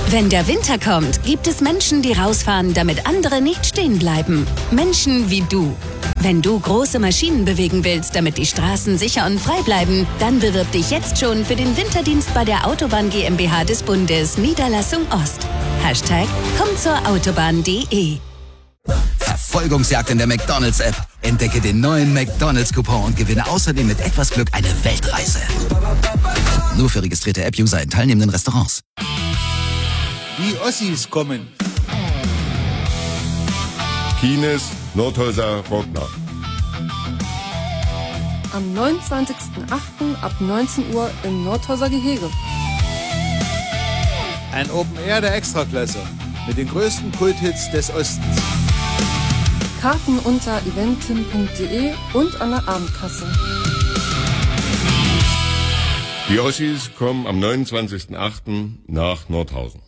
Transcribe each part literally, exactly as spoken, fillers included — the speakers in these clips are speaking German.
Wenn der Winter kommt, gibt es Menschen, die rausfahren, damit andere nicht stehen bleiben. Menschen wie du. Wenn du große Maschinen bewegen willst, damit die Straßen sicher und frei bleiben, dann bewirb dich jetzt schon für den Winterdienst bei der Autobahn GmbH des Bundes, Niederlassung Ost. Hashtag komm zur Autobahn punkt de. Verfolgungsjagd in der McDonalds-App. Entdecke den neuen McDonalds-Coupon und gewinne außerdem mit etwas Glück eine Weltreise. Nur für registrierte App-User in teilnehmenden Restaurants. Die Ossis kommen. Kines, Nordhäuser, Rockner. Am neunundzwanzigsten achten ab neunzehn Uhr im Nordhäuser Gehege. Ein Open Air der Extraklasse mit den größten Kulthits des Ostens. Karten unter eventim punkt de und an der Abendkasse. Die Ossis kommen am neunundzwanzigsten achten nach Nordhausen.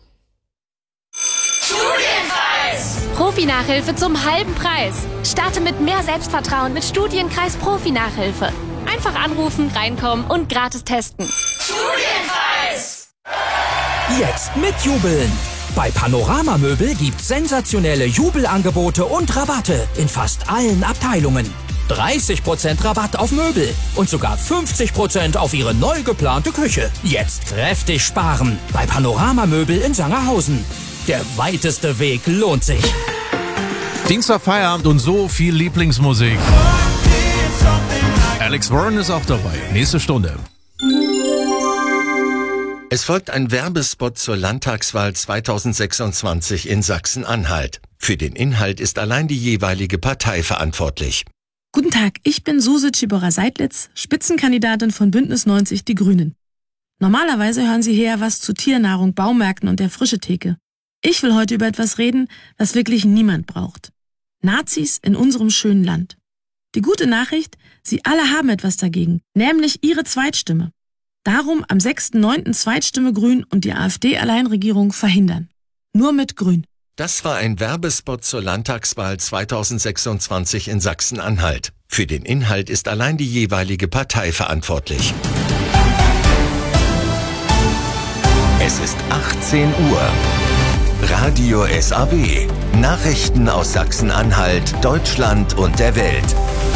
Profi-Nachhilfe zum halben Preis. Starte mit mehr Selbstvertrauen mit Studienkreis Profi-Nachhilfe. Einfach anrufen, reinkommen und gratis testen. Studienkreis! Jetzt mitjubeln! Bei Panorama Möbel gibt's sensationelle Jubelangebote und Rabatte in fast allen Abteilungen. dreißig Prozent Rabatt auf Möbel und sogar fünfzig Prozent auf Ihre neu geplante Küche. Jetzt kräftig sparen bei Panorama Möbel in Sangerhausen. Der weiteste Weg lohnt sich. Dienstag Feierabend und so viel Lieblingsmusik. Alex Warren ist auch dabei. Nächste Stunde. Es folgt ein Werbespot zur Landtagswahl zweitausendsechsundzwanzig in Sachsen-Anhalt. Für den Inhalt ist allein die jeweilige Partei verantwortlich. Guten Tag, ich bin Suse Tschibora-Seidlitz, Spitzenkandidatin von Bündnis neunzig Die Grünen. Normalerweise hören Sie hier was zu Tiernahrung, Baumärkten und der Frischetheke. Ich will heute über etwas reden, was wirklich niemand braucht. Nazis in unserem schönen Land. Die gute Nachricht, Sie alle haben etwas dagegen, nämlich Ihre Zweitstimme. Darum am sechsten neunten Zweitstimme Grün und die AfD-Alleinregierung verhindern. Nur mit Grün. Das war ein Werbespot zur Landtagswahl zweitausendsechsundzwanzig in Sachsen-Anhalt. Für den Inhalt ist allein die jeweilige Partei verantwortlich. Es ist achtzehn Uhr. Radio S A W. Nachrichten aus Sachsen-Anhalt, Deutschland und der Welt.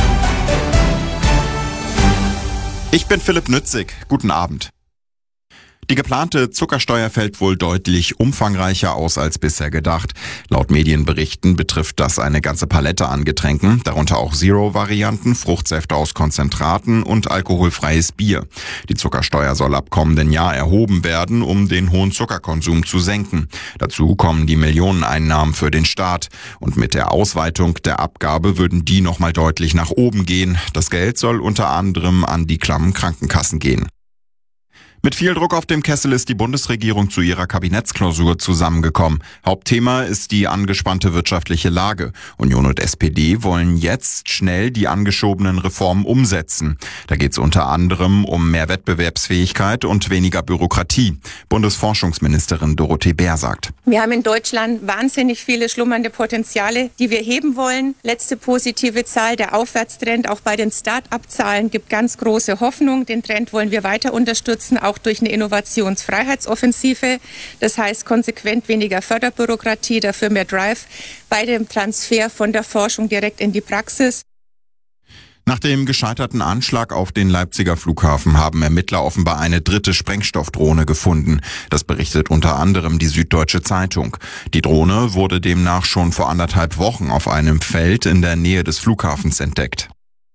Ich bin Philipp Nützig. Guten Abend. Die geplante Zuckersteuer fällt wohl deutlich umfangreicher aus als bisher gedacht. Laut Medienberichten betrifft das eine ganze Palette an Getränken, darunter auch Zero-Varianten, Fruchtsäfte aus Konzentraten und alkoholfreies Bier. Die Zuckersteuer soll ab kommenden Jahr erhoben werden, um den hohen Zuckerkonsum zu senken. Dazu kommen die Millioneneinnahmen für den Staat. Und mit der Ausweitung der Abgabe würden die nochmal deutlich nach oben gehen. Das Geld soll unter anderem an die klammen Krankenkassen gehen. Mit viel Druck auf dem Kessel ist die Bundesregierung zu ihrer Kabinettsklausur zusammengekommen. Hauptthema ist die angespannte wirtschaftliche Lage. Union und S P D wollen jetzt schnell die angeschobenen Reformen umsetzen. Da geht es unter anderem um mehr Wettbewerbsfähigkeit und weniger Bürokratie. Bundesforschungsministerin Dorothee Bär sagt: Wir haben in Deutschland wahnsinnig viele schlummernde Potenziale, die wir heben wollen. Letzte positive Zahl, der Aufwärtstrend auch bei den Start-up-Zahlen gibt ganz große Hoffnung. Den Trend wollen wir weiter unterstützen, auch durch eine Innovationsfreiheitsoffensive. Das heißt konsequent weniger Förderbürokratie, dafür mehr Drive bei dem Transfer von der Forschung direkt in die Praxis. Nach dem gescheiterten Anschlag auf den Leipziger Flughafen haben Ermittler offenbar eine dritte Sprengstoffdrohne gefunden. Das berichtet unter anderem die Süddeutsche Zeitung. Die Drohne wurde demnach schon vor anderthalb Wochen auf einem Feld in der Nähe des Flughafens entdeckt.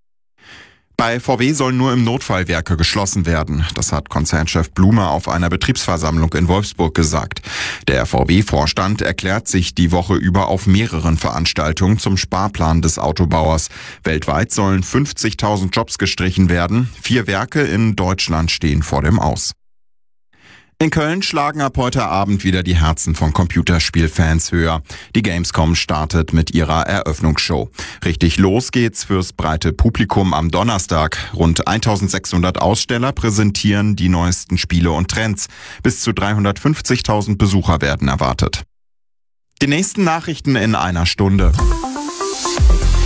Bei V W sollen nur im Notfall Werke geschlossen werden. Das hat Konzernchef Blume auf einer Betriebsversammlung in Wolfsburg gesagt. Der V W-Vorstand erklärt sich die Woche über auf mehreren Veranstaltungen zum Sparplan des Autobauers. Weltweit sollen fünfzigtausend Jobs gestrichen werden. Vier Werke in Deutschland stehen vor dem Aus. In Köln schlagen ab heute Abend wieder die Herzen von Computerspielfans höher. Die Gamescom startet mit ihrer Eröffnungsshow. Richtig los geht's fürs breite Publikum am Donnerstag. Rund eintausendsechshundert Aussteller präsentieren die neuesten Spiele und Trends. Bis zu dreihundertfünfzigtausend Besucher werden erwartet. Die nächsten Nachrichten in einer Stunde.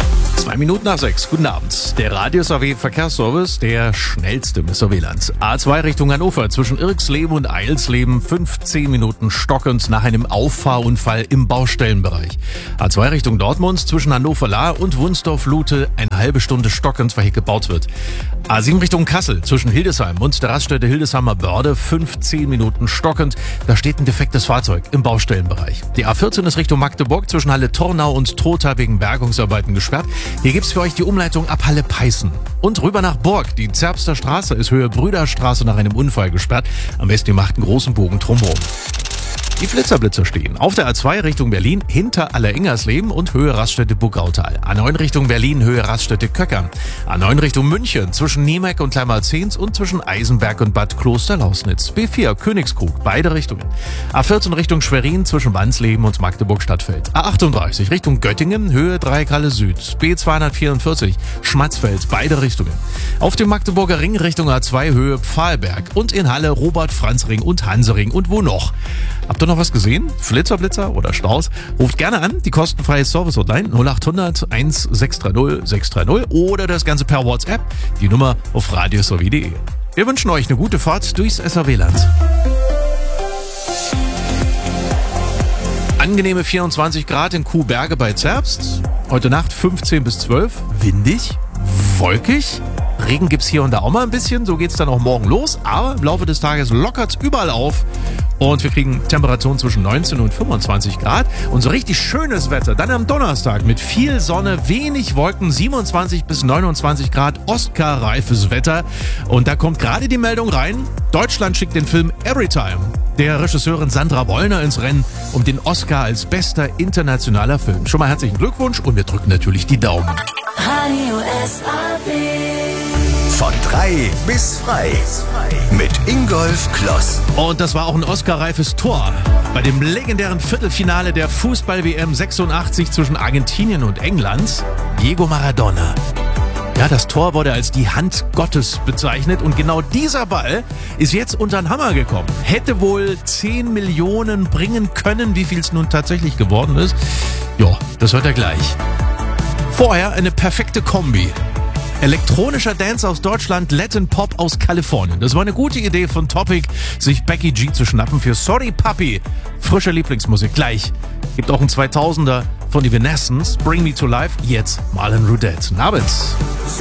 Zwei Minuten nach sechs. Guten Abend. Der Radius A W Verkehrsservice, der schnellste im S A W-Land. A zwei Richtung Hannover zwischen Irksleben und Eilsleben fünfzehn Minuten stockend nach einem Auffahrunfall im Baustellenbereich. A zwei Richtung Dortmund zwischen Hannover-Lahr und Wunsdorf-Lute eine halbe Stunde stockend, weil hier gebaut wird. A sieben Richtung Kassel zwischen Hildesheim und der Raststätte Hildesheimer Börde fünfzehn Minuten stockend. Da steht ein defektes Fahrzeug im Baustellenbereich. Die A vierzehn ist Richtung Magdeburg zwischen Halle Tornau und Trotha wegen Bergungsarbeiten gesperrt. Hier gibt's für euch die Umleitung ab Halle Peißen. Und rüber nach Borg. Die Zerbster Straße ist Höhe Brüderstraße nach einem Unfall gesperrt. Am besten ihr macht einen großen Bogen drumherum. Die Flitzerblitzer stehen auf der A zwei Richtung Berlin hinter Aller-Ingersleben und Höhe Raststätte Burgautal. A neun Richtung Berlin Höhe Raststätte Köckern. A neun Richtung München zwischen Niemeck und Kleinmalzens und zwischen Eisenberg und Bad Kloster-Lausnitz. B vier Königskrug, beide Richtungen. A vierzehn Richtung Schwerin zwischen Wansleben und Magdeburg-Stadtfeld. A achtunddreißig Richtung Göttingen Höhe Dreieckhalle Süd. B zweihundertvierundvierzig Schmatzfeld, beide Richtungen. Auf dem Magdeburger Ring Richtung A zwei Höhe Pfahlberg und in Halle Robert-Franz-Ring und Hansering und wo noch? Habt ihr noch was gesehen? Flitzer-Blitzer oder Staus? Ruft gerne an, die kostenfreie Service-Hotline null acht hundert eins sechs drei null sechs drei null oder das Ganze per WhatsApp, die Nummer auf radius a w punkt de. Wir wünschen euch eine gute Fahrt durchs S A W-Land. Angenehme vierundzwanzig Grad in Kuhberge bei Zerbst. Heute Nacht fünfzehn bis zwölf, windig, wolkig. Regen gibt's hier und da auch mal ein bisschen, so geht's dann auch morgen los, aber im Laufe des Tages lockert's überall auf und wir kriegen Temperaturen zwischen neunzehn und fünfundzwanzig Grad und so richtig schönes Wetter dann am Donnerstag mit viel Sonne, wenig Wolken, siebenundzwanzig bis neunundzwanzig Grad, Oscar-reifes Wetter und da kommt gerade die Meldung rein, Deutschland schickt den Film Everytime der Regisseurin Sandra Bollner ins Rennen um den Oscar als bester internationaler Film. Schon mal herzlichen Glückwunsch und wir drücken natürlich die Daumen. Radio S A W. Von drei bis frei mit Ingolf Kloss. Und das war auch ein Oscar-reifes Tor bei dem legendären Viertelfinale der Fußball-W M sechsundachtzig zwischen Argentinien und England. Diego Maradona. Ja, das Tor wurde als die Hand Gottes bezeichnet und genau dieser Ball ist jetzt unter den Hammer gekommen. Hätte wohl zehn Millionen bringen können, wie viel es nun tatsächlich geworden ist. Ja, das hört er gleich. Vorher eine perfekte Kombi. Elektronischer Dance aus Deutschland, Latin Pop aus Kalifornien. Das war eine gute Idee von Topic, sich Becky G zu schnappen für Sorry Papi. Frische Lieblingsmusik gleich. Gibt auch einen zweitausender von Evanescence, Bring Me to Life, jetzt Marlon Rudette. Abends.